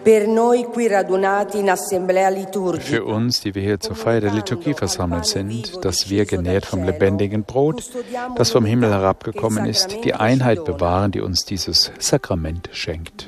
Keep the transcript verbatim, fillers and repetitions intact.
Für uns, die wir hier zur Feier der Liturgie versammelt sind, dass wir, genährt vom lebendigen Brot, das vom Himmel herabgekommen ist, die Einheit bewahren, die uns dieses Sakrament schenkt.